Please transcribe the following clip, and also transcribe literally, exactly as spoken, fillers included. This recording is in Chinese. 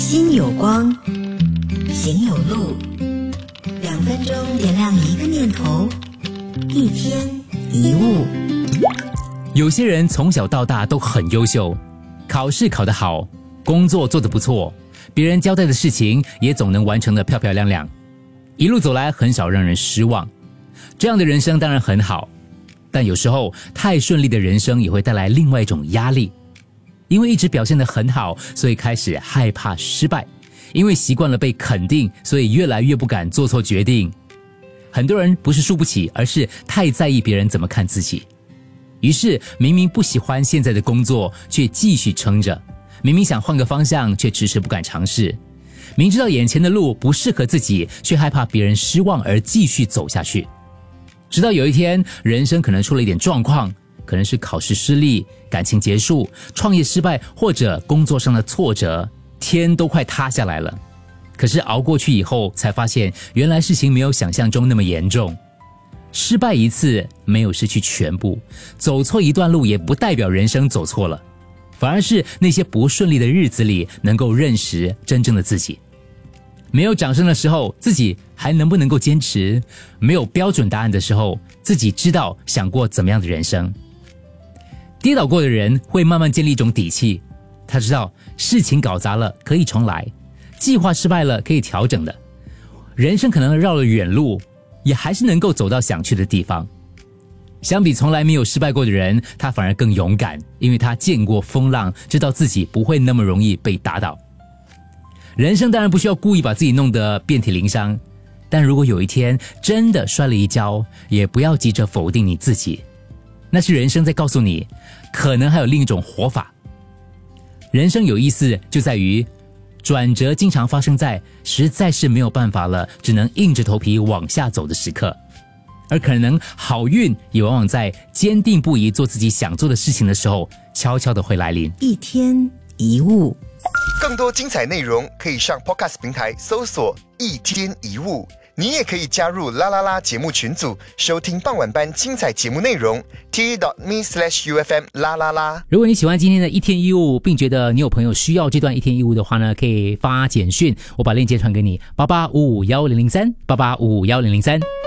心有光，行有路，两分钟点亮一个念头，一天一物。 有些人从小到大都很优秀，考试考得好，工作做得不错，别人交代的事情也总能完成得漂漂亮亮，一路走来很少让人失望。这样的人生当然很好，但有时候太顺利的人生也会带来另外一种压力。因为一直表现得很好，所以开始害怕失败，因为习惯了被肯定，所以越来越不敢做错决定。很多人不是输不起，而是太在意别人怎么看自己。于是明明不喜欢现在的工作，却继续撑着，明明想换个方向，却迟迟不敢尝试，明知道眼前的路不适合自己，却害怕别人失望而继续走下去。直到有一天人生可能出了一点状况，可能是考试失利、感情结束、创业失败，或者工作上的挫折，天都快塌下来了。可是熬过去以后，才发现原来事情没有想象中那么严重。失败一次没有失去全部，走错一段路也不代表人生走错了，反而是那些不顺利的日子里能够认识真正的自己。没有掌声的时候，自己还能不能够坚持？没有标准答案的时候，自己知道想过怎么样的人生。跌倒过的人会慢慢建立一种底气，他知道事情搞砸了可以重来，计划失败了可以调整的，人生可能绕了远路，也还是能够走到想去的地方。相比从来没有失败过的人，他反而更勇敢，因为他见过风浪，知道自己不会那么容易被打倒。人生当然不需要故意把自己弄得遍体鳞伤，但如果有一天真的摔了一跤，也不要急着否定你自己，那是人生在告诉你，可能还有另一种活法。人生有意思就在于，转折经常发生在实在是没有办法了，只能硬着头皮往下走的时刻，而可能好运也往往在坚定不移做自己想做的事情的时候，悄悄的会来临。 一天一物。 更多精彩内容可以上 Podcast 平台搜索一天一物，你也可以加入啦啦啦节目群组，收听傍晚班精彩节目内容 t.me slash ufm 啦啦啦。 如果你喜欢今天的一天一物，并觉得你有朋友需要这段一天一物的话呢，可以发简讯，我把链接传给你，八八五五一零零三 八八五五一零零三。